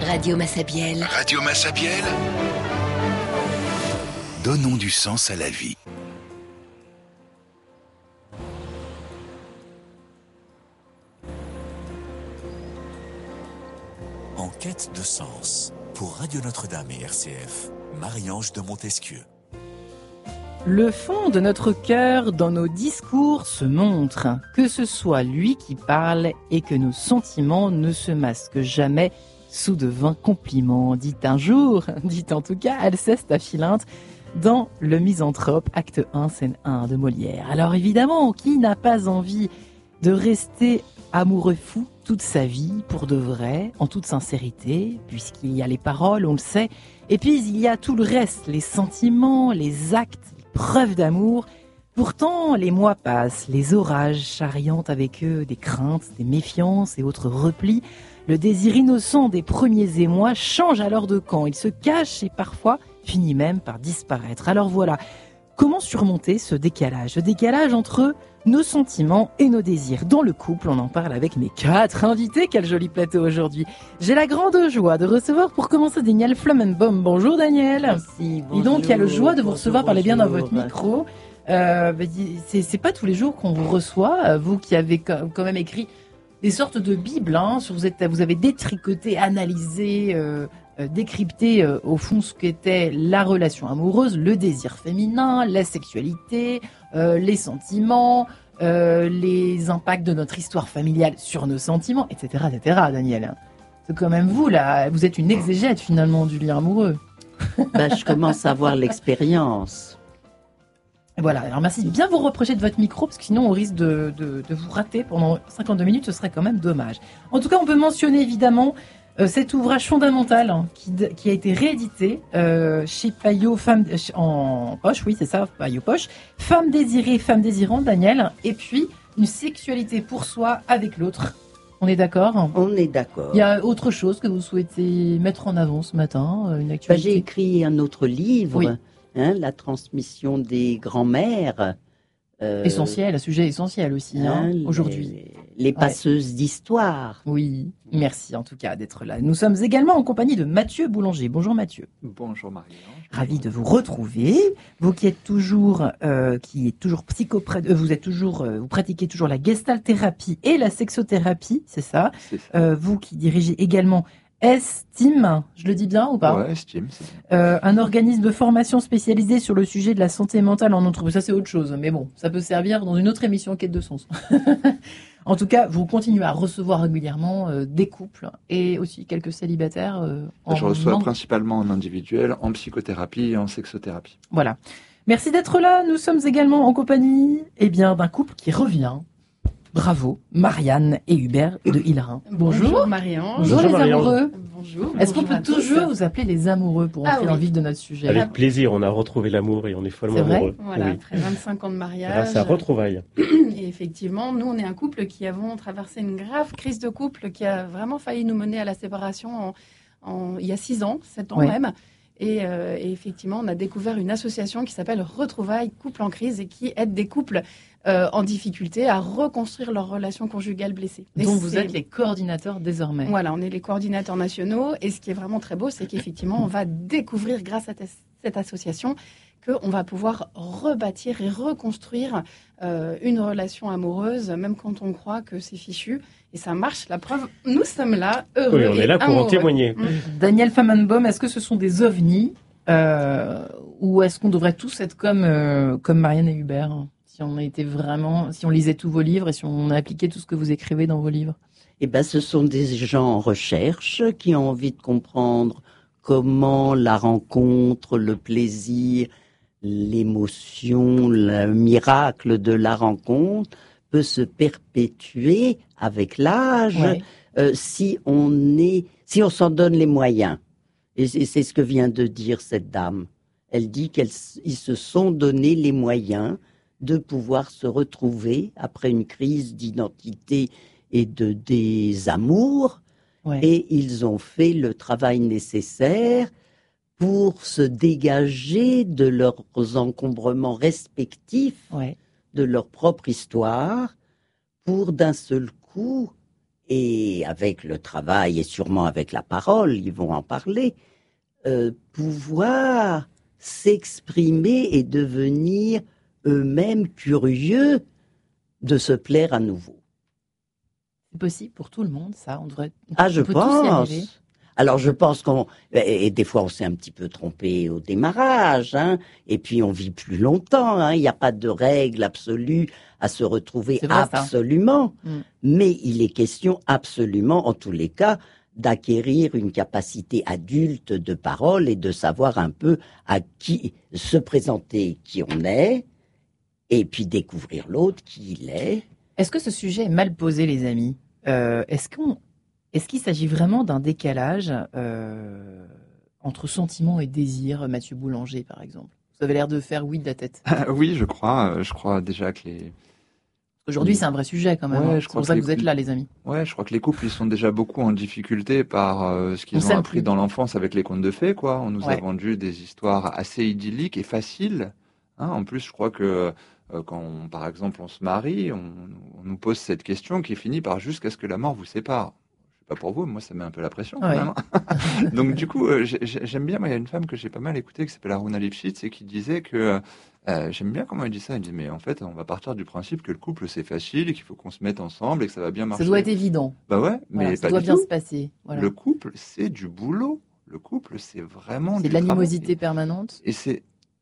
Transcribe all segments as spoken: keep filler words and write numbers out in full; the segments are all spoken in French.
Radio Massabielle. Radio Massabielle. Donnons du sens à la vie. En quête de sens, pour Radio Notre-Dame et R C F, Marie-Ange de Montesquieu. Le fond de notre cœur dans nos discours se montre, que ce soit lui qui parle et que nos sentiments ne se masquent jamais sous de vains compliments, dit un jour, dit en tout cas Alceste à Philinte dans Le Misanthrope, acte un, scène un de Molière. Alors évidemment, qui n'a pas envie de rester amoureux fou toute sa vie, pour de vrai, en toute sincérité, puisqu'il y a les paroles, on le sait, et puis il y a tout le reste, les sentiments, les actes, preuve d'amour. Pourtant, les mois passent, les orages charriantent avec eux des craintes, des méfiances et autres replis. Le désir innocent des premiers émois change alors de camp. Il se cache et parfois finit même par disparaître. Alors voilà, comment surmonter ce décalage Ce décalage entre nos sentiments et nos désirs. Dans le couple, on en parle avec mes quatre invités. Quel joli plateau aujourd'hui. J'ai la grande joie de recevoir pour commencer Daniel Flammenbaum. Bonjour Daniel. Merci, bonjour. Et donc, il y a le joie de vous Bonjour, recevoir, parlez bien dans votre bonjour. micro. Euh, c'est, c'est pas tous les jours qu'on vous reçoit, vous qui avez quand même écrit des sortes de bibles, hein, sur vous, êtes, vous avez détricoté, analysé, euh, euh, décrypté euh, au fond ce qu'était la relation amoureuse, le désir féminin, la sexualité, euh, les sentiments, euh, les impacts de notre histoire familiale sur nos sentiments, et cetera, et cetera. Daniel, c'est quand même vous là, vous êtes une exégète finalement du lien amoureux. Ben, je commence à avoir l'expérience. Voilà, alors merci de bien vous reprocher de votre micro, parce que sinon on risque de, de, de vous rater pendant cinquante-deux minutes, ce serait quand même dommage. En tout cas, on peut mentionner évidemment euh, cet ouvrage fondamental hein, qui, qui a été réédité euh, chez Payot, Femme, en poche, oui c'est ça, Payot Poche, Femme désirée, femme désirante, Daniel, et puis une sexualité pour soi avec l'autre. On est d'accord ? On est d'accord. Il y a autre chose que vous souhaitez mettre en avant ce matin, une actualité ? Ben, j'ai écrit un autre livre. Oui. Hein, la transmission des grands-mères. Euh, Essentiel, un sujet essentiel aussi, hein, hein, aujourd'hui. Les, les passeuses ouais. d'histoire. Oui, merci en tout cas d'être là. Nous sommes également en compagnie de Mathieu Boulanger. Bonjour Mathieu. Bonjour Marie-Ange. Ravi de vous retrouver. Vous qui êtes toujours, euh, qui est toujours psychoprat... euh, vous êtes toujours, euh, vous pratiquez toujours la gestalt-thérapie et la sexothérapie, c'est ça. C'est ça. Euh, vous qui dirigez également Estime, je le dis bien ou pas ? Ouais, Estime, c'est bien. Euh, un organisme de formation spécialisé sur le sujet de la santé mentale en entreprise. Ça, c'est autre chose, mais bon, ça peut servir dans une autre émission Quête de sens. En tout cas, vous continuez à recevoir régulièrement euh, des couples et aussi quelques célibataires. Euh, en Je reçois man- principalement en individuel, en psychothérapie et en sexothérapie. Voilà. Merci d'être là. Nous sommes également en compagnie eh bien, d'un couple qui revient. Bravo, Marianne et Hubert de Hillerin. Bonjour. Bonjour Marie-Ange. Bonjour, Bonjour, les Marie-Ange. amoureux. Bonjour. Est-ce qu'on Bonjour peut à tous. toujours vous appeler les amoureux pour entrer Ah dans le oui. vif de notre sujet ? Avec plaisir, on a retrouvé l'amour et on est follement C'est vrai amoureux. Voilà, Oui. après vingt-cinq ans de mariage. Grâce à retrouvailles. Et effectivement, nous, on est un couple qui avons traversé une grave crise de couple qui a vraiment failli nous mener à la séparation en, en- il y a six ans, sept ans Oui. même. Et, euh, et effectivement, on a découvert une association qui s'appelle Retrouvailles Couple en crise et qui aide des couples euh, en difficulté à reconstruire leur relation conjugale blessée. Et dont vous c'est- êtes les coordinateurs désormais. Voilà, on est les coordinateurs nationaux. Et ce qui est vraiment très beau, c'est qu'effectivement, on va découvrir grâce à tes- cette association qu'on va pouvoir rebâtir et reconstruire euh, une relation amoureuse, même quand on croit que c'est fichu. Et ça marche. La preuve, nous sommes là, heureux. Oui, on est et là pour en amoureux. témoigner. Mm. Daniel Flammenbaum, est-ce que ce sont des ovnis euh, ou est-ce qu'on devrait tous être comme, euh, comme Marianne et Hubert, si on était vraiment, si on lisait tous vos livres et si on appliquait tout ce que vous écrivez dans vos livres ? Eh ben, ce sont des gens en recherche qui ont envie de comprendre comment la rencontre, le plaisir, l'émotion, le miracle de la rencontre peut se perpétuer avec l'âge Ouais. euh, si on est, si on s'en donne les moyens. Et c'est c'est ce que vient de dire cette dame. Elle dit qu'ils se sont donné les moyens de pouvoir se retrouver après une crise d'identité et de désamour, Ouais. et ils ont fait le travail nécessaire pour se dégager de leurs encombrements respectifs, Ouais. de leur propre histoire, pour d'un seul coup et avec le travail et sûrement avec la parole, ils vont en parler, euh, pouvoir s'exprimer et devenir eux-mêmes curieux de se plaire à nouveau. C'est possible pour tout le monde, ça. On devrait. Ah, je on peut tous y pense. arriver. Alors, je pense qu'on... Et des fois, on s'est un petit peu trompé au démarrage, hein, et puis on vit plus longtemps, hein, il n'y a pas de règle absolue à se retrouver C'est vrai, ça. absolument. Mm. Mais il est question absolument, en tous les cas, d'acquérir une capacité adulte de parole et de savoir un peu à qui se présenter qui on est, et puis découvrir l'autre qui il est. Est-ce que ce sujet est mal posé, les amis? Euh, Est-ce qu'on, est-ce qu'il s'agit vraiment d'un décalage euh, entre sentiment et désir, Mathieu Boulanger, par exemple? Vous avez l'air de faire oui de la tête. oui, je crois. Je crois déjà que les. Aujourd'hui, Oui. c'est un vrai sujet quand même. Ouais, hein. je C'est crois pour ça que que vous les êtes là, les amis. Ouais, je crois que les couples, ils sont déjà beaucoup en difficulté par euh, ce qu'ils On ont s'aime appris plus. dans l'enfance avec les contes de fées, quoi. On nous a Ouais. vendu des histoires assez idylliques et faciles. Hein, en plus, je crois que euh, quand, on- par exemple, on se marie, on, on nous pose cette question qui finit par jusqu'à ce que la mort vous sépare. Je sais pas pour vous, mais moi, ça met un peu la pression quand Ouais. même. hein. Donc, du coup, euh, j'ai- j'ai- j'aime bien. Moi, il y a une femme que j'ai pas mal écoutée qui s'appelle Aruna Lipschitz et qui disait que euh, j'aime bien comment elle dit ça. Elle dit, mais en fait, on va partir du principe que le couple, c'est facile et qu'il faut qu'on se mette ensemble et que ça va bien marcher. Ça doit être évident. Bah ouais, mais Voilà, ça pas doit du bien tout. se passer. Voilà. Le couple, c'est du boulot. Le couple, c'est vraiment C'est du de l'animosité travail. permanente. Et c'est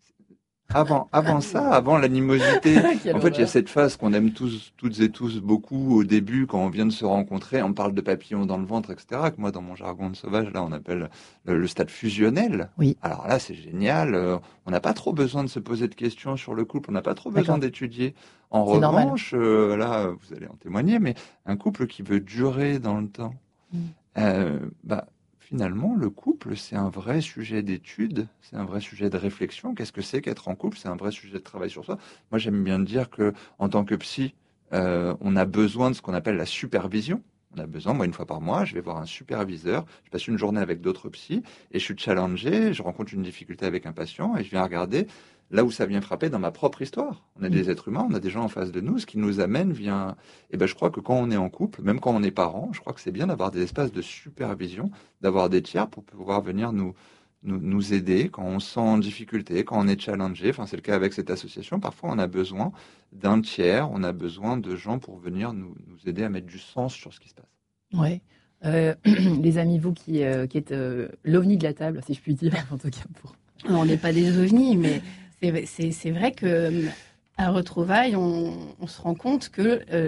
avant, avant ça, avant l'animosité. Quelle En fait, il y a horreur. cette phase qu'on aime tous, toutes et tous beaucoup au début, quand on vient de se rencontrer. On parle de papillons dans le ventre, et cetera. Que moi, dans mon jargon de sauvage, là, on appelle le, le stade fusionnel. Oui. Alors là, c'est génial. Euh, on n'a pas trop besoin de se poser de questions sur le couple. On n'a pas trop besoin D'accord. d'étudier. En C'est normal. revanche, euh, là, vous allez en témoigner, mais un couple qui veut durer dans le temps, Mm. euh, bah, finalement, le couple, c'est un vrai sujet d'étude, c'est un vrai sujet de réflexion. Qu'est-ce que c'est qu'être en couple? C'est un vrai sujet de travail sur soi. Moi, j'aime bien dire que, en tant que psy, euh, on a besoin de ce qu'on appelle la supervision. On a besoin, moi, une fois par mois, je vais voir un superviseur. Je passe une journée avec d'autres psys et je suis challengé. Je rencontre une difficulté avec un patient et je viens regarder là où ça vient frapper dans ma propre histoire. On a des êtres humains, on a des gens en face de nous. Ce qui nous amène vient. Et ben, je crois que quand on est en couple, même quand on est parent, je crois que c'est bien d'avoir des espaces de supervision, d'avoir des tiers pour pouvoir venir nous, nous, nous aider quand on se sent en difficulté, quand on est challengé. Enfin, c'est le cas avec cette association. Parfois, on a besoin d'un tiers, on a besoin de gens pour venir nous, nous aider à mettre du sens sur ce qui se passe. Ouais. Euh, les amis, vous qui, euh, qui êtes euh, l'ovni de la table, si je puis dire, en tout cas pour. Alors, on n'est pas des ovnis, mais c'est, c'est, c'est vrai que à retrouvailles, on, on se rend compte que euh,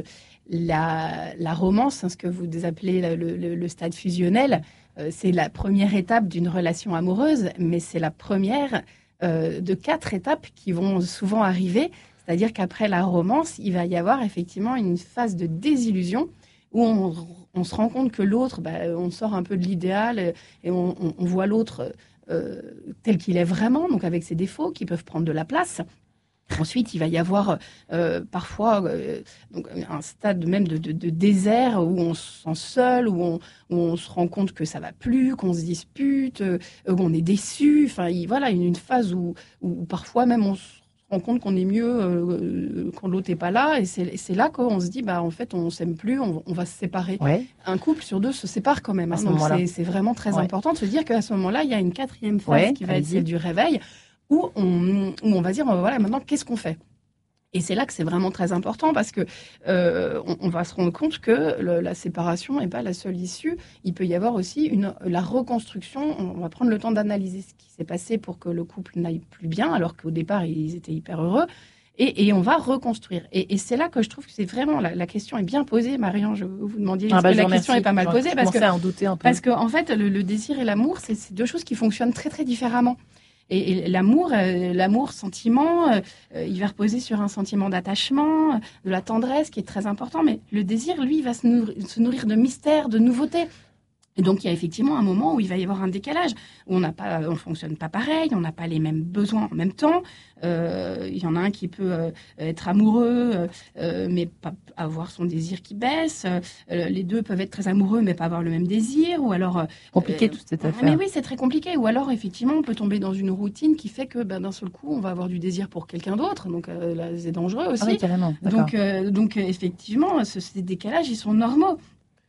la, la romance, hein, ce que vous appelez le, le, le stade fusionnel, euh, c'est la première étape d'une relation amoureuse, mais c'est la première euh, de quatre étapes qui vont souvent arriver. C'est-à-dire qu'après la romance, il va y avoir effectivement une phase de désillusion où on, on se rend compte que l'autre, bah, on sort un peu de l'idéal et on, on, on voit l'autre euh, tel qu'il est vraiment, donc avec ses défauts qui peuvent prendre de la place. Ensuite, il va y avoir euh, parfois euh, donc un stade même de, de, de désert où on se sent seul, où on, où on se rend compte que ça va plus, qu'on se dispute, euh, où on est déçu. Enfin, il, voilà, une, une phase où, où parfois même on se rend compte qu'on est mieux euh, quand l'autre n'est pas là. Et c'est, c'est là qu'on se dit, bah, en fait, on s'aime plus, on, on va se séparer. Ouais. Un couple sur deux se sépare quand même. À Hein, ce donc moment-là. c'est, c'est vraiment très Ouais. important de se dire qu'à ce moment-là, il y a une quatrième phase Ouais, qui va être allez-y. celle du réveil, où on, où on va dire, voilà, maintenant, qu'est-ce qu'on fait? Et c'est là que c'est vraiment très important parce que euh, on, on va se rendre compte que le- la séparation n'est pas la seule issue. Il peut y avoir aussi une, la reconstruction. On va prendre le temps d'analyser ce qui s'est passé pour que le couple n'aille plus bien, alors qu'au départ, ils étaient hyper heureux. Et, et on va reconstruire. Et, et c'est là que je trouve que c'est vraiment, la, la question est bien posée. Marianne, je vous demandiez, Ah est-ce bah, que je la vous question remercie. est pas mal Je posée parce que commençais à en douter un peu. parce qu'en en fait, le, le désir et l'amour, c'est, c'est deux choses qui fonctionnent très très différemment. Et, et l'amour, euh, l'amour, sentiment, euh, euh, il va reposer sur un sentiment d'attachement, euh, de la tendresse qui est très important. Mais le désir, lui, il va se nourrir, se nourrir de mystère, de nouveautés. Et donc, il y a effectivement un moment où il va y avoir un décalage, où on n'a pas, on fonctionne pas pareil, on n'a pas les mêmes besoins en même temps. Euh, il y en a un qui peut euh, être amoureux, euh, euh, mais pas avoir son désir qui baisse. Euh, les deux peuvent être très amoureux, mais pas avoir le même désir. Ou alors, euh, Compliqué euh, toute cette mais affaire. oui, c'est très compliqué. Ou alors, effectivement, on peut tomber dans une routine qui fait que ben, d'un seul coup, on va avoir du désir pour quelqu'un d'autre. Donc euh, là, c'est dangereux aussi. Ah oui, carrément. D'accord. Donc, euh, donc euh, effectivement, ce- ces décalages, ils sont normaux.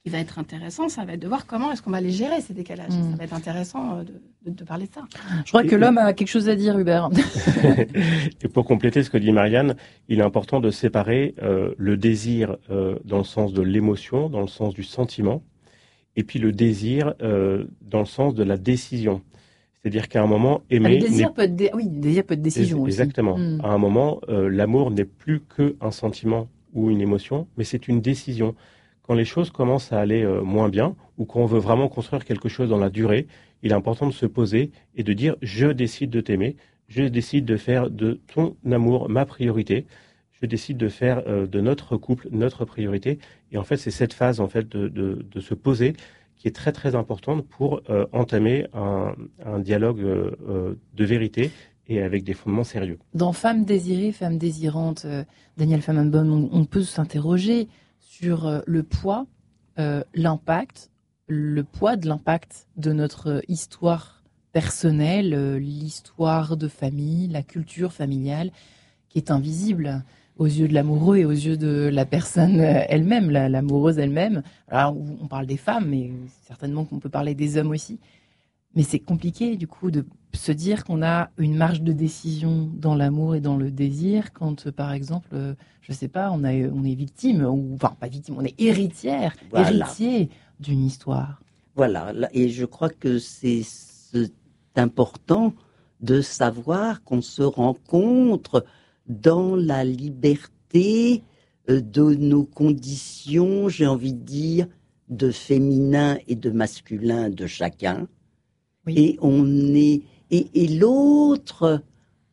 qui va être intéressant, ça va être de voir comment est-ce qu'on va les gérer, ces décalages. Mm. Ça va être intéressant euh, de, de, de parler de ça. Je crois que l'homme a quelque chose à dire, Hubert. Et pour compléter ce que dit Marianne, il est important de séparer euh, le désir euh, dans le sens de l'émotion, dans le sens du sentiment, et puis le désir euh, dans le sens de la décision. C'est-à-dire qu'à un moment, Ah, aimer... le désir n'est- peut être, dé- oui, le désir peut être décision aussi. Exactement. Mm. À un moment, euh, l'amour n'est plus qu'un sentiment ou une émotion, mais c'est une décision. Quand les choses commencent à aller euh, moins bien, ou qu'on veut vraiment construire quelque chose dans la durée, il est important de se poser et de dire « je décide de t'aimer, je décide de faire de ton amour ma priorité, je décide de faire euh, de notre couple notre priorité ». Et en fait, c'est cette phase en fait, de, de, de se poser qui est très très importante pour euh, entamer un, un dialogue euh, euh, de vérité et avec des fondements sérieux. Dans Femmes désirées, Femmes désirantes, euh, Daniel Fammenbaum, on, on peut s'interroger sur euh, le poids, euh, l'impact, le poids de l'impact de notre euh, histoire personnelle, euh, l'histoire de famille, la culture familiale, qui est invisible aux yeux de l'amoureux et aux yeux de la personne euh, elle-même, la- l'amoureuse elle-même. Alors, on parle des femmes, mais certainement qu'on peut parler des hommes aussi. Mais c'est compliqué, du coup, de se dire qu'on a une marge de décision dans l'amour et dans le désir quand, euh, par exemple, euh, je sais pas, on, a, on est victime, ou enfin, pas victime, on est héritière, Voilà. héritier d'une histoire. Voilà, là, et je crois que c'est c'est important de savoir qu'on se rencontre dans la liberté euh, de nos conditions, j'ai envie de dire, de féminin et de masculin de chacun. Oui. Et on est et, et l'autre,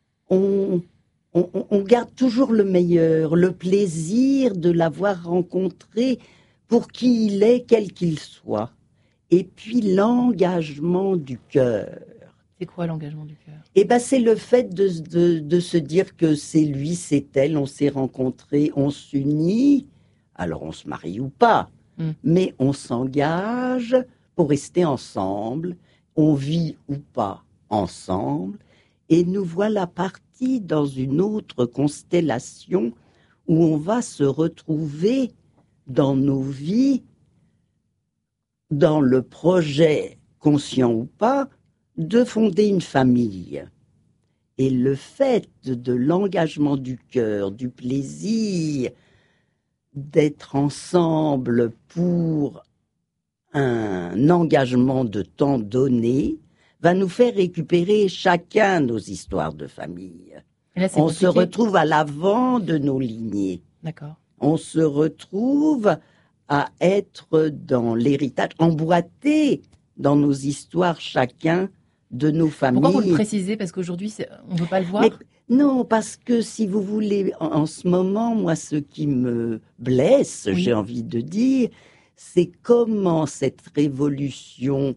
on, on, on garde toujours le meilleur, le plaisir de l'avoir rencontré pour qui il est, quel qu'il soit. Et puis l'engagement du cœur. C'est quoi l'engagement du cœur? Eh ben, c'est le fait de, de, de se dire que c'est lui, c'est elle, on s'est rencontrés, on s'unit. Alors on se marie ou pas, Mm. mais on s'engage pour rester ensemble. On vit ou pas ensemble. Et nous voilà partis dans une autre constellation où on va se retrouver dans nos vies, dans le projet, conscient ou pas, de fonder une famille. Et le fait de l'engagement du cœur, du plaisir d'être ensemble pour un engagement de temps donné, va nous faire récupérer chacun nos histoires de famille. Et là, c'est On se compliqué. retrouve à l'avant de nos lignées. D'accord. On se retrouve à être dans l'héritage, emboîté dans nos histoires chacun de nos familles. Pourquoi vous le précisez? Parce qu'aujourd'hui, c'est- on ne veut pas le voir. Mais non, parce que si vous voulez, en, en ce moment, moi, ce qui me blesse, Oui. j'ai envie de dire, c'est comment cette révolution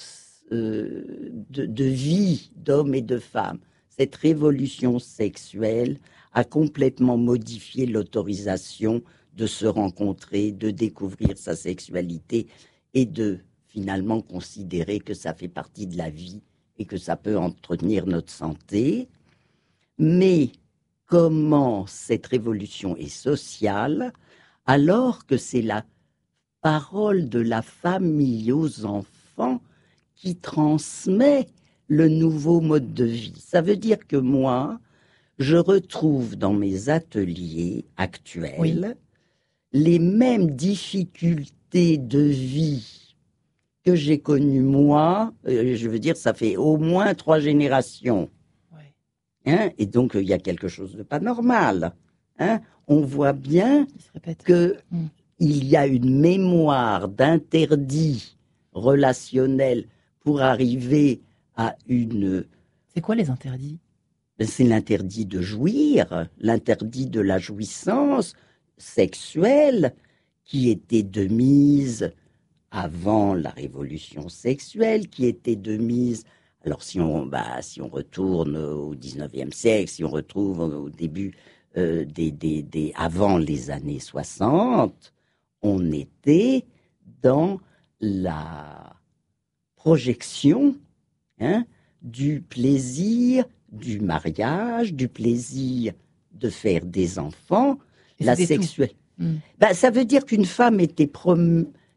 euh, de, de vie d'hommes et de femmes, cette révolution sexuelle a complètement modifié l'autorisation de se rencontrer, de découvrir sa sexualité et de finalement considérer que ça fait partie de la vie et que ça peut entretenir notre santé. Mais comment cette révolution est sociale alors que c'est la parole de la famille aux enfants qui transmet le nouveau mode de vie. Ça veut dire que moi, je retrouve dans mes ateliers actuels Oui. les mêmes difficultés de vie que j'ai connues moi. Euh, je veux dire, ça fait au moins trois générations. Ouais. Hein, et donc, il y a quelque chose de pas normal. Hein. On voit bien Il se répète. que Mm. il y a une mémoire d'interdits relationnels pour arriver à une... C'est quoi les interdits? C'est l'interdit de jouir, l'interdit de la jouissance sexuelle qui était de mise avant la révolution sexuelle, qui était de mise... Alors si on, bah, si on retourne au dix-neuvième siècle, si on retrouve au début, euh, des, des, des, avant les années soixante, on était dans la projection, hein, du plaisir du mariage, du plaisir de faire des enfants, Et la c'était tout. sexualité. Mm. Ben, ça veut dire qu'une femme était, prom-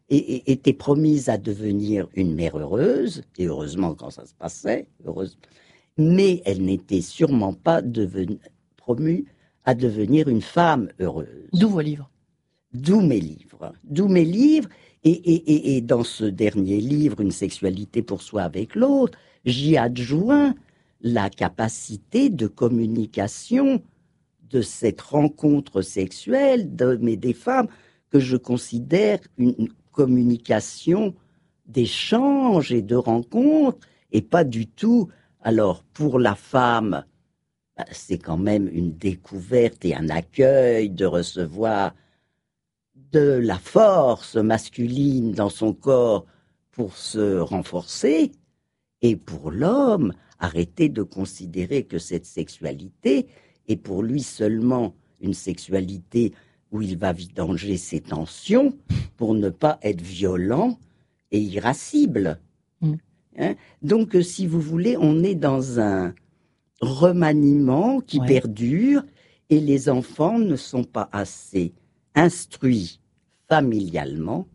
et, et, était promise à devenir une mère heureuse, et heureusement quand ça se passait, heureusement, mais elle n'était sûrement pas devenue, promue à devenir une femme heureuse. D'où vos livres. D'où mes livres. D'où mes livres, et, et, et, et dans ce dernier livre, Une sexualité pour soi avec l'autre, j'y adjoins la capacité de communication de cette rencontre sexuelle d'hommes et des femmes que je considère une communication d'échange et de rencontre, et pas du tout. Alors, pour la femme, c'est quand même une découverte et un accueil de recevoir de la force masculine dans son corps pour se renforcer. Et pour l'homme, arrêter de considérer que cette sexualité est pour lui seulement une sexualité où il va vidanger ses tensions pour ne pas être violent et irascible. Mm. Hein? Donc, si vous voulez, on est dans un remaniement qui ouais. perdure, et les enfants ne sont pas assez instruits familialement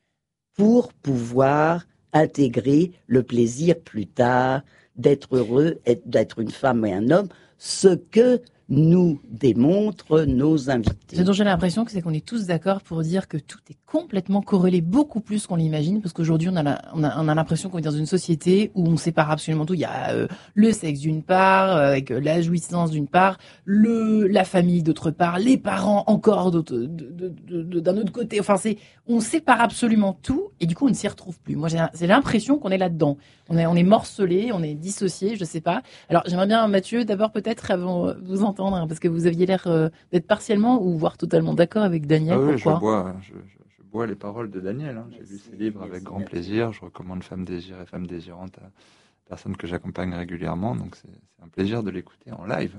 pour pouvoir intégrer le plaisir plus tard d'être heureux, d'être une femme et un homme, ce que nous démontrent nos invités. Ce dont j'ai l'impression que c'est qu'on est tous d'accord pour dire que tout est complètement corrélé, beaucoup plus qu'on l'imagine, parce qu'aujourd'hui on a, la, on a, on a l'impression qu'on est dans une société où on sépare absolument tout. Il y a euh, le sexe d'une part, euh, avec la jouissance d'une part, le, la famille d'autre part, les parents encore d'autre, de, de, de, de, d'un autre côté. Enfin, c'est, on sépare absolument tout, et du coup on ne s'y retrouve plus. Moi j'ai, j'ai l'impression qu'on est là-dedans. On est, on est morcelé, on est dissocié, je sais pas. Alors j'aimerais bien, Mathieu, d'abord peut-être avant vous entendre, hein, parce que vous aviez l'air euh, d'être partiellement ou voire totalement d'accord avec Daniel. Ah oui, pourquoi je bois, je, je, je bois les paroles de Daniel. Hein. J'ai lu ses livres avec grand plaisir. Je recommande Femme désirée, Femme désirante à personnes que j'accompagne régulièrement. Donc c'est, c'est un plaisir de l'écouter en live.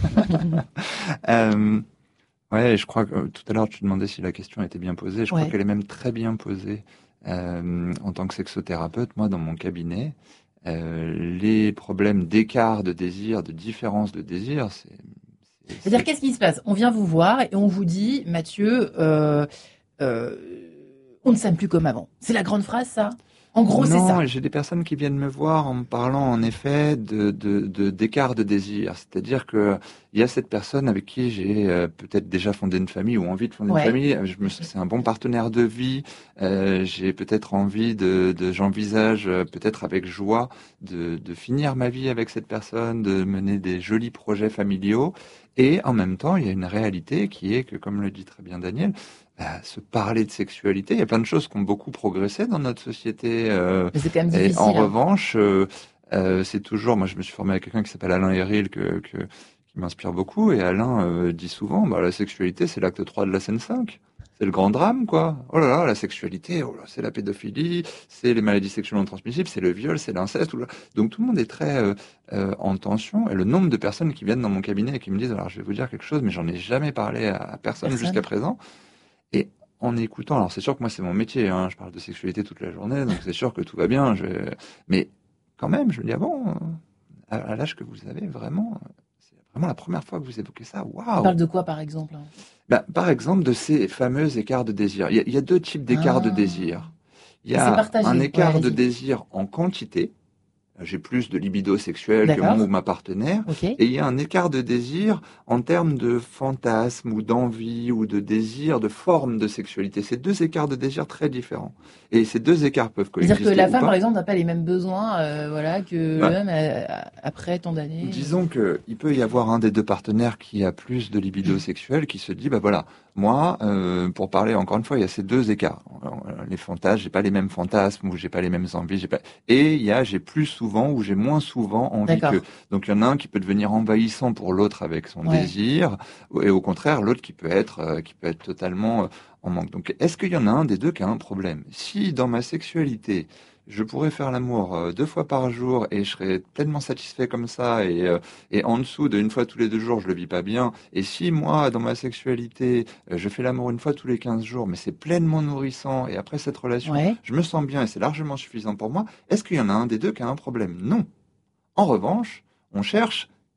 euh, ouais, je crois que tout à l'heure tu demandais si la question était bien posée. Je ouais. crois qu'elle est même très bien posée. Euh, en tant que sexothérapeute, moi, dans mon cabinet, euh, les problèmes d'écart de désir, de différence de désir, c'est... c'est C'est-à-dire, c'est... qu'est-ce qui se passe ? On vient vous voir et on vous dit, Mathieu, euh, euh, on ne s'aime plus comme avant. C'est la grande phrase, ça ? En gros, non, c'est ça. Non, j'ai des personnes qui viennent me voir en me parlant, en effet, de, de, de, d'écart de désir. C'est-à-dire que il y a cette personne avec qui j'ai euh, peut-être déjà fondé une famille ou envie de fonder ouais. une famille. Je me, c'est un bon partenaire de vie. Euh, j'ai peut-être envie de, de j'envisage euh, peut-être avec joie de, de finir ma vie avec cette personne, de mener des jolis projets familiaux. Et en même temps, il y a une réalité qui est que, comme le dit très bien Daniel, bah, se parler de sexualité, il y a plein de choses qui ont beaucoup progressé dans notre société. Euh, Mais c'est quand même difficile. Et en hein. revanche, euh, euh, c'est toujours... Moi, je me suis formé avec quelqu'un qui s'appelle Alain Héril, que, que, qui m'inspire beaucoup. Et Alain euh, dit souvent, bah, la sexualité, c'est l'acte trois de la scène cinq. C'est le grand drame, quoi. Oh là là, la sexualité, oh là, c'est la pédophilie, c'est les maladies sexuellement transmissibles, c'est le viol, c'est l'inceste. Là. Donc tout le monde est très euh, euh, en tension. Et le nombre de personnes qui viennent dans mon cabinet et qui me disent, alors je vais vous dire quelque chose, mais j'en ai jamais parlé à, à personne, personne jusqu'à présent. Et en écoutant, alors c'est sûr que moi c'est mon métier, hein, je parle de sexualité toute la journée, donc c'est sûr que tout va bien. Je... Mais quand même, je me dis, ah bon, à, à l'âge que vous avez, vraiment, c'est vraiment la première fois que vous évoquez ça. Waouh. On parle de quoi par exemple ? Bah, par exemple, de ces fameux écarts de désir. Il y a, il y a deux types d'écarts ah. de désir. Il y a un écart ouais, de désir en quantité. J'ai plus de libido sexuel D'accord. que mon ou ma partenaire. Okay. Et il y a un écart de désir en termes de fantasme ou d'envie ou de désir, de forme de sexualité. C'est deux écarts de désir très différents. Et ces deux écarts peuvent coexister. C'est-à-dire que la femme, par exemple, n'a pas les mêmes besoins euh, voilà, que bah, l'homme euh, après tant d'années. Disons qu'il peut y avoir un des deux partenaires qui a plus de libido sexuel qui se dit, bah voilà, moi, euh, pour parler encore une fois, il y a ces deux écarts. Les fantasmes, j'ai pas les mêmes fantasmes ou j'ai pas les mêmes envies. J'ai pas... Et il y a, j'ai plus souvent ou j'ai moins souvent envie D'accord. que. Donc il y en a un qui peut devenir envahissant pour l'autre avec son ouais. désir, et au contraire l'autre qui peut être, euh, qui peut être totalement euh, en manque. Donc est-ce qu'il y en a un des deux qui a un problème ? Si dans ma sexualité je pourrais faire l'amour euh, deux fois par jour et je serais pleinement satisfait comme ça et, euh, et en dessous de une fois tous les deux jours, je le vis pas bien. Et si moi, dans ma sexualité, euh, je fais l'amour une fois tous les quinze jours, mais c'est pleinement nourrissant et après cette relation, ouais. je me sens bien et c'est largement suffisant pour moi, est-ce qu'il y en a un des deux qui a un problème ? Non. En revanche, on cherche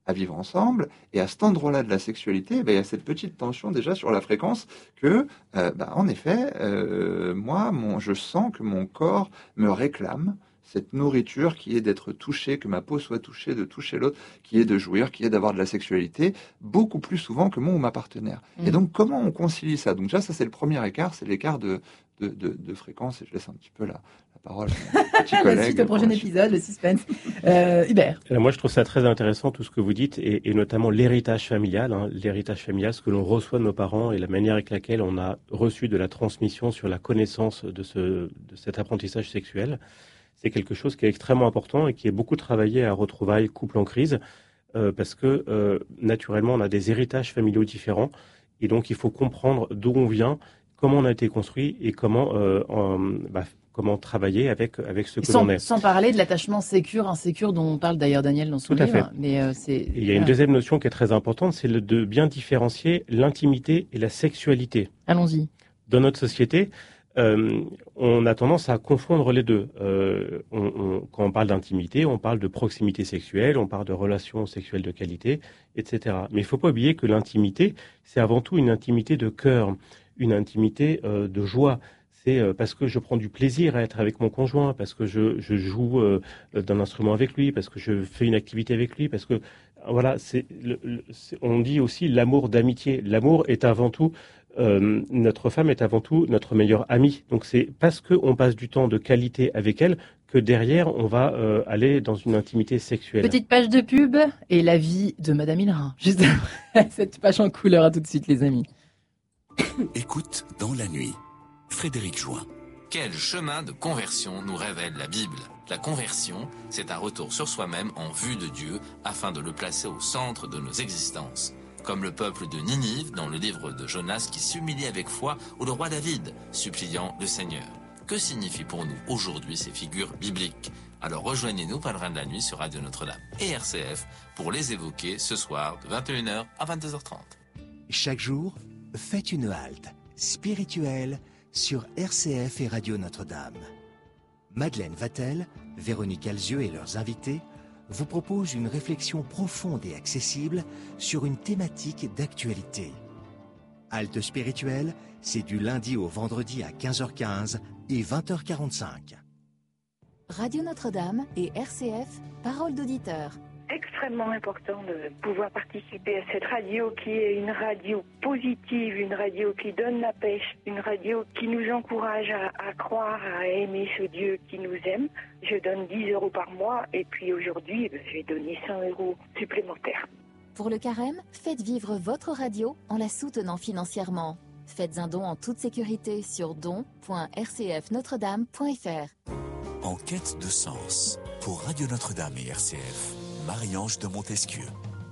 à vivre ensemble. Et à cet endroit-là de la sexualité, ben, il y a cette petite tension déjà sur la fréquence que, euh, ben, en effet, euh, moi, mon, je sens que mon corps me réclame cette nourriture qui est d'être touché, que ma peau soit touchée, de toucher l'autre, qui est de jouir, qui est d'avoir de la sexualité, beaucoup plus souvent que mon ou ma partenaire. Mmh. Et donc, comment on concilie ça? Donc déjà, ça, c'est le premier écart, c'est l'écart de, de, de, de fréquence. Et je laisse un petit peu la, la parole à mon petit collègue. La suite au prochain épisode, le suspense. Euh, Hubert. Alors moi, je trouve ça très intéressant, tout ce que vous dites, et, et notamment l'héritage familial. Hein, l'héritage familial, ce que l'on reçoit de nos parents et la manière avec laquelle on a reçu de la transmission sur la connaissance de, ce, de cet apprentissage sexuel. C'est quelque chose qui est extrêmement important et qui est beaucoup travaillé à Retrouvailles Couple en crise, euh, parce que euh, naturellement, on a des héritages familiaux différents, et donc il faut comprendre d'où on vient, comment on a été construit et comment, euh, en, bah, comment travailler avec, avec ce que sans, l'on est. Sans parler de l'attachement sécure, insécure, dont on parle d'ailleurs Daniel dans son Tout à livre. fait. Mais euh, c'est, et il y a une deuxième notion qui est très importante, c'est le, de bien différencier l'intimité et la sexualité. Allons-y. Dans notre société, Euh, on a tendance à confondre les deux. Euh, on, on, quand on parle d'intimité, on parle de proximité sexuelle, on parle de relations sexuelles de qualité, et cetera. Mais il ne faut pas oublier que l'intimité, c'est avant tout une intimité de cœur, une intimité euh, de joie. C'est euh, parce que je prends du plaisir à être avec mon conjoint, parce que je, je joue euh, d'un instrument avec lui, parce que je fais une activité avec lui, parce que voilà, c'est, le, le, c'est, on dit aussi l'amour d'amitié. L'amour est avant tout Euh, notre femme est avant tout notre meilleure amie. Donc c'est parce qu'on passe du temps de qualité avec elle que derrière on va euh, aller dans une intimité sexuelle. Petite page de pub et la vie de Madame Hilrin. Juste après cette page en couleur. À tout de suite les amis. Écoute dans la nuit. Frédéric Join. Quel chemin de conversion nous révèle la Bible? La conversion, c'est un retour sur soi-même en vue de Dieu afin de le placer au centre de nos existences. Comme le peuple de Ninive dans le livre de Jonas qui s'humilie avec foi, ou le roi David suppliant le Seigneur. Que signifient pour nous aujourd'hui ces figures bibliques? Alors rejoignez-nous Pèlerins de la nuit sur Radio Notre-Dame et R C F pour les évoquer ce soir de vingt et une heures à vingt-deux heures trente. Chaque jour, faites une halte spirituelle sur R C F et Radio Notre-Dame. Madeleine Vatel, Véronique Alzieux et leurs invités vous propose une réflexion profonde et accessible sur une thématique d'actualité. Halte spirituelle, c'est du lundi au vendredi à quinze heures quinze et vingt heures quarante-cinq. Radio Notre-Dame et R C F, parole d'auditeur. Extrêmement important de pouvoir participer à cette radio qui est une radio positive, une radio qui donne la pêche, une radio qui nous encourage à, à croire, à aimer ce Dieu qui nous aime. Je donne dix euros par mois et puis aujourd'hui, j'ai donné cent euros supplémentaires. Pour le carême, faites vivre votre radio en la soutenant financièrement. Faites un don en toute sécurité sur don point r c f notre dame point f r. En quête de sens, pour Radio Notre-Dame et R C F, Marie-Ange de Montesquieu.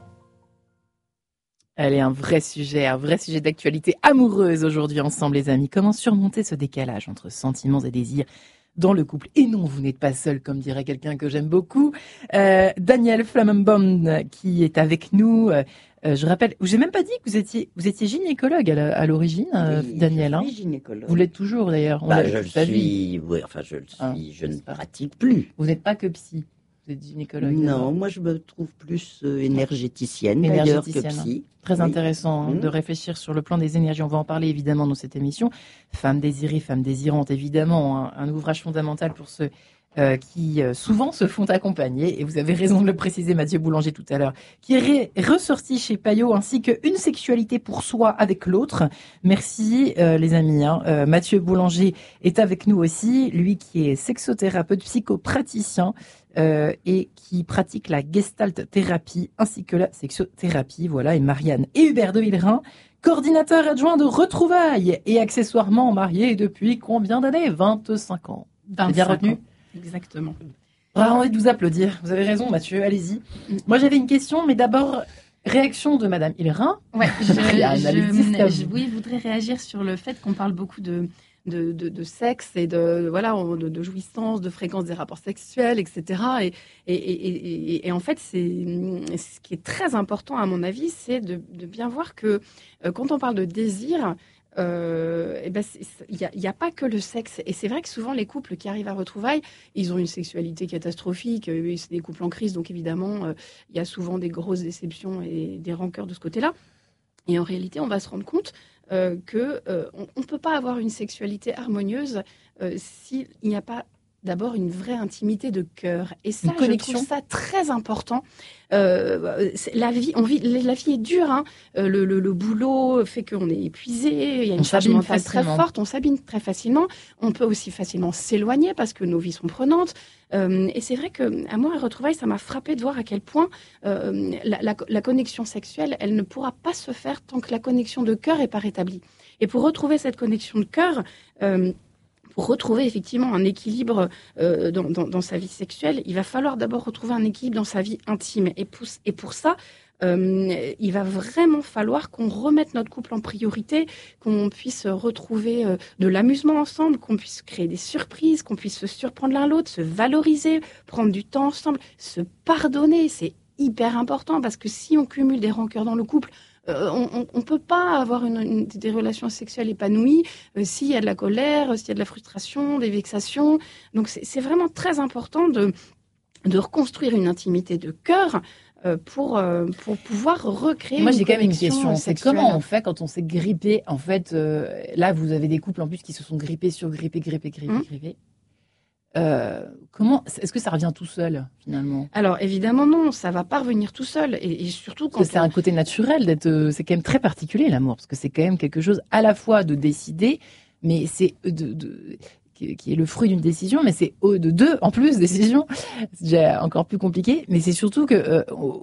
Elle est un vrai sujet, un vrai sujet d'actualité amoureuse aujourd'hui ensemble les amis. Comment surmonter ce décalage entre sentiments et désirs dans le couple? Et non, vous n'êtes pas seul, comme dirait quelqu'un que j'aime beaucoup. Euh, Daniel Flammenbaum qui est avec nous. Euh, je rappelle, j'ai même pas dit que vous étiez, vous étiez gynécologue à, la, à l'origine, euh, oui, Daniel. Je suis gynécologue. Vous l'êtes toujours d'ailleurs. On bah, l'a, je le suis. Oui, enfin, je le suis. Ah, je ne pratique plus. Vous n'êtes pas que psy. Vous êtes gynécologue. Non, alors. moi je me trouve plus euh, énergéticienne, d'ailleurs que psy. Très oui. intéressant hein, mmh. de réfléchir sur le plan des énergies. On va en parler évidemment dans cette émission. Femmes désirées, femmes désirantes, évidemment, hein, un ouvrage fondamental pour ceux euh, qui euh, souvent se font accompagner. Et vous avez raison de le préciser, Mathieu Boulanger, tout à l'heure, qui est ré- ressorti chez Payot, ainsi qu'une sexualité pour soi avec l'autre. Merci euh, les amis. Hein. Euh, Mathieu Boulanger est avec nous aussi, lui qui est sexothérapeute, psychopraticien. Euh, et qui pratique la gestalt thérapie ainsi que la sexothérapie. Voilà, et Marianne et Hubert de Villerin, coordinateur adjoint de Retrouvailles et accessoirement marié depuis combien d'années? vingt-cinq ans. vingt-cinq bien retenu ans. Exactement. J'ai envie de vous applaudir. Vous avez raison, Mathieu, allez-y. Moi, j'avais une question, mais d'abord, réaction de Madame Hilrin. Ouais, je, Marianne, je, je, oui, je voudrais réagir sur le fait qu'on parle beaucoup de De, de, de sexe et de, voilà, de, de jouissance, de fréquence des rapports sexuels, et cetera. Et, et, et, et, et en fait, c'est, ce qui est très important, à mon avis, c'est de, de bien voir que euh, quand on parle de désir, euh, eh ben, il n'y a, y a pas que le sexe. Et c'est vrai que souvent, les couples qui arrivent à retrouvailles, ils ont une sexualité catastrophique. euh, C'est des couples en crise, donc évidemment, euh, il y a souvent des grosses déceptions et des rancœurs de ce côté-là. Et en réalité, on va se rendre compte euh, que euh, on ne peut pas avoir une sexualité harmonieuse euh, s'il n'y a pas d'abord une vraie intimité de cœur. Et ça, je trouve ça très important. Euh, la vie, on vit, la vie est dure. Hein. Euh, le, le, le boulot fait qu'on est épuisé. Il y a une on charge mentale très forte. On s'abîme très facilement. On peut aussi facilement s'éloigner parce que nos vies sont prenantes. Euh, et c'est vrai que à moi, à retrouvailles, ça m'a frappé de voir à quel point euh, la, la, la connexion sexuelle, elle ne pourra pas se faire tant que la connexion de cœur est pas rétablie. Et pour retrouver cette connexion de cœur, euh, pour retrouver effectivement un équilibre euh, dans, dans, dans sa vie sexuelle, il va falloir d'abord retrouver un équilibre dans sa vie intime. Et pour, et pour ça, euh, il va vraiment falloir qu'on remette notre couple en priorité, qu'on puisse retrouver euh, de l'amusement ensemble, qu'on puisse créer des surprises, qu'on puisse se surprendre l'un l'autre, se valoriser, prendre du temps ensemble, se pardonner. C'est hyper important parce que si on cumule des rancœurs dans le couple, Euh, on ne peut pas avoir une, une, des relations sexuelles épanouies euh, s'il y a de la colère, s'il y a de la frustration, des vexations. Donc c'est vraiment très important de, de reconstruire une intimité de cœur euh, pour, euh, pour pouvoir recréer Moi, une j'ai quand même une connexion question. C'est sexuelle. comment on fait quand on s'est grippé? En fait, euh, là, vous avez des couples en plus qui se sont grippés, surgrippés, grippés, grippés, Mmh. grippés. Euh, comment est-ce que ça revient tout seul finalement? Alors évidemment non, ça va pas revenir tout seul et, et surtout quand Parce que c'est on... un côté naturel d'être. euh, C'est quand même très particulier l'amour parce que c'est quand même quelque chose à la fois de décider, mais c'est de, de qui, qui est le fruit d'une décision, mais c'est au- de deux en plus décision. C'est déjà encore plus compliqué, mais c'est surtout que euh,